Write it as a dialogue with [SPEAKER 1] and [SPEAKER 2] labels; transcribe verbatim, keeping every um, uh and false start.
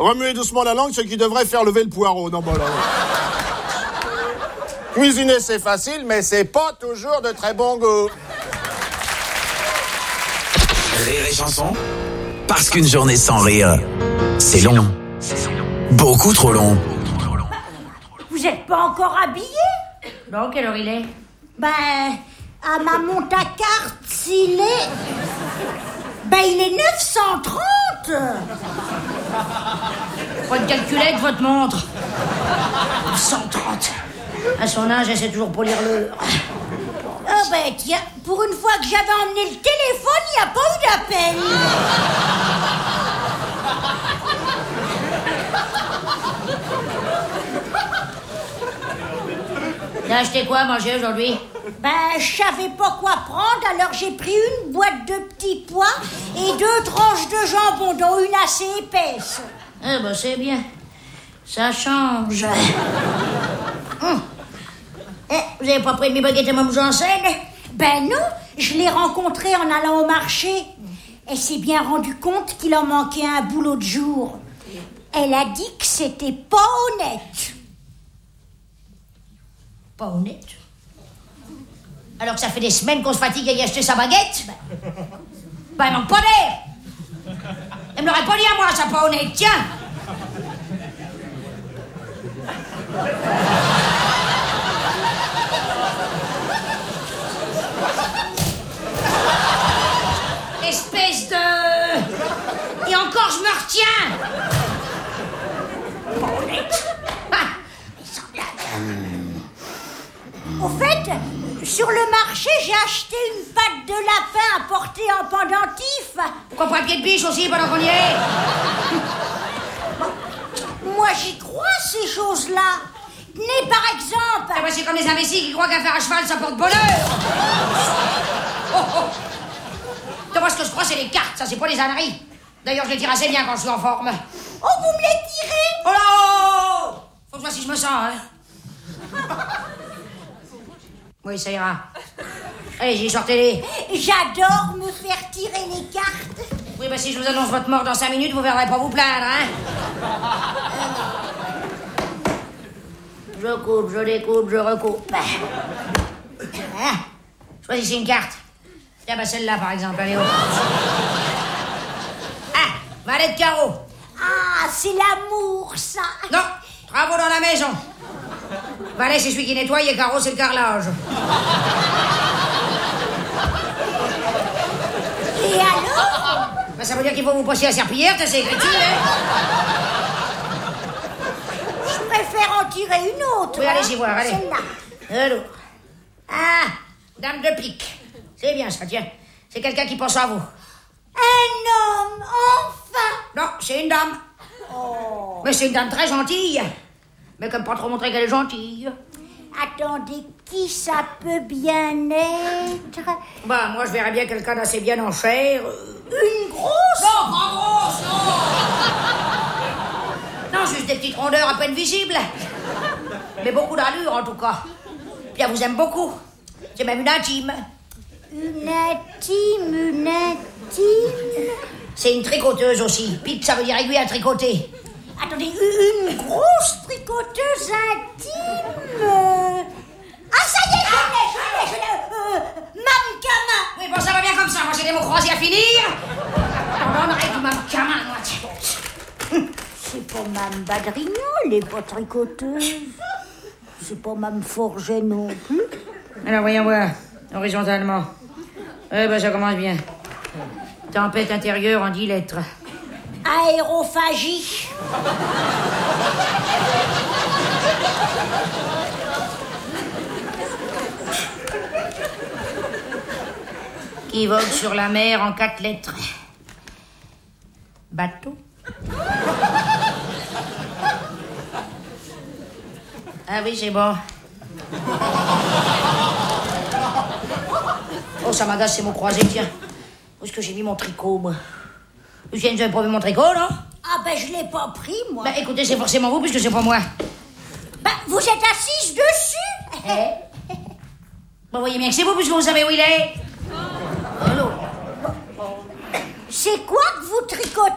[SPEAKER 1] Remuez doucement la langue, ce qui devrait faire lever le poireau. Non, bon, là, cuisiner, c'est facile, mais c'est pas toujours de très bon goût.
[SPEAKER 2] Rire et chanson, parce qu'une journée sans rire, c'est long. Beaucoup trop long.
[SPEAKER 3] Vous êtes pas encore habillé?
[SPEAKER 4] Non, quelle heure il est?
[SPEAKER 3] Ben, à ma montre à carte, il est... Ben, il est neuf cent trente.
[SPEAKER 4] Faut le calculer avec votre montre. neuf cent trente. À son âge, elle sait toujours polir l'heure.
[SPEAKER 3] Ah ben tiens, pour une fois que j'avais emmené le téléphone, il n'y a pas eu d'appel.
[SPEAKER 4] T'as acheté quoi à manger aujourd'hui?
[SPEAKER 3] Ben, je savais pas quoi prendre, alors j'ai pris une boîte de petits pois et deux tranches de jambon, dont une assez épaisse.
[SPEAKER 4] Ah ben c'est bien. Ça change. Hum. Eh, vous avez pas pris de mes baguettes et ma mise en scène?
[SPEAKER 3] Ben non, je l'ai rencontré en allant au marché. Elle s'est bien rendue compte qu'il en manquait un bout l'autre jour. Elle a dit que c'était pas honnête.
[SPEAKER 4] Pas honnête? Alors que ça fait des semaines qu'on se fatigue à y acheter sa baguette? Ben, ben elle manque pas d'air. Elle me l'aurait pas dit à moi, ça, pas honnête, tiens. Espèce de... Et encore, je me retiens. Pas honnête.
[SPEAKER 3] Au fait, sur le marché, j'ai acheté une patte de lapin à porter en pendentif.
[SPEAKER 4] Pourquoi pas un pied de biche aussi pendant qu'on y est?
[SPEAKER 3] Moi, j'y crois, ces choses-là. Tenez, par exemple...
[SPEAKER 4] Ah bah, c'est comme les imbéciles qui croient qu'un fer à cheval, ça porte bonheur. Oh, oh. Moi, ce que je crois, c'est les cartes, ça, c'est pas les âneries. D'ailleurs, je les tire assez bien quand je suis en forme.
[SPEAKER 3] Oh, vous me les tirez?
[SPEAKER 4] Oh là! Faut que je vois si je me sens, hein. Oui, ça ira. Allez-y, sortez-les.
[SPEAKER 3] J'adore me faire tirer les cartes.
[SPEAKER 4] Oui, bah si je vous annonce votre mort dans cinq minutes, vous verrez pas vous plaindre, hein. Je coupe, je découpe, je recoupe. Hein? Choisissez une carte. Tiens, bah celle-là, par exemple, allez, hop. Ah, valet de carreau.
[SPEAKER 3] Ah, c'est l'amour, ça.
[SPEAKER 4] Non, travaux dans la maison. Valet, c'est celui qui nettoie, et carreau, c'est le carrelage.
[SPEAKER 3] Et alors?
[SPEAKER 4] Bah, ça veut dire qu'il faut vous passer à serpillière, t'as c'est écrit dessus, hein.
[SPEAKER 3] Je préfère en tirer une autre.
[SPEAKER 4] Oui,
[SPEAKER 3] hein,
[SPEAKER 4] allez-y voir, allez.
[SPEAKER 3] Celle-là.
[SPEAKER 4] Alors. Ah, dame de pique. C'est bien, ça, tiens. C'est quelqu'un qui pense à vous.
[SPEAKER 3] Un homme, enfin.
[SPEAKER 4] Non, c'est une dame.
[SPEAKER 3] Oh.
[SPEAKER 4] Mais c'est une dame très gentille. Mais comme pas trop montrer qu'elle est gentille.
[SPEAKER 3] Attendez, qui ça peut bien être?
[SPEAKER 4] Bah, moi, je verrais bien quelqu'un d'assez bien en chair.
[SPEAKER 3] Une grosse?
[SPEAKER 4] Non, pas grosse, non. Non, juste des petites rondeurs à peine visibles. Mais beaucoup d'allure, en tout cas. Puis elle vous aime beaucoup. C'est même une intime.
[SPEAKER 3] Une intime, une intime.
[SPEAKER 4] C'est une tricoteuse aussi. Pique, ça veut dire aiguille à tricoter.
[SPEAKER 3] Attendez, une grosse tricoteuse intime. euh. Ah, ça y est, je l'ai, je l'ai, je l'ai. Euh, Mme Camin.
[SPEAKER 4] Oui, bon, ça va bien comme ça. Moi, j'ai des mots croisés à finir. Alors, on arrête du Mme Camin, moi.
[SPEAKER 3] C'est pas Mme Badrignon, elle est pas tricoteuse. C'est pas Mme Forget non plus.
[SPEAKER 4] Alors, voyons voir. Horizontalement. Eh ben, ça commence bien. Tempête intérieure en dix lettres.
[SPEAKER 3] Aérophagie.
[SPEAKER 4] Qui vogue sur la mer en quatre lettres. Bateau. Ah oui, c'est bon. Oh, ça m'agace ces mots croisés, tiens. Où est-ce que j'ai mis mon tricot, moi? Lucienne, vous avez pas vu mon tricot, non?
[SPEAKER 3] Ah ben, je l'ai pas pris, moi.
[SPEAKER 4] Bah, écoutez, c'est forcément vous, puisque c'est pas moi.
[SPEAKER 3] Bah, vous êtes assise dessus.
[SPEAKER 4] Eh? Vous voyez bien que c'est vous, puisque vous savez où il est.
[SPEAKER 3] C'est quoi que vous tricotez?